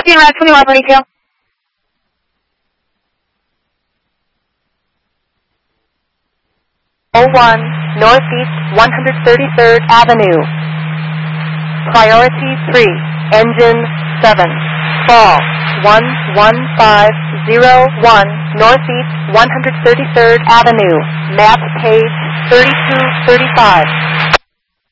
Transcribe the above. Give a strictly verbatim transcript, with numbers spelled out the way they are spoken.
Copy, Route twenty-one, retail. oh one, Northeast one hundred thirty-third Avenue. Priority three, Engine seven. Fall one one five zero one, Northeast one hundred thirty-third Avenue. Map page thirty-two thirty-five.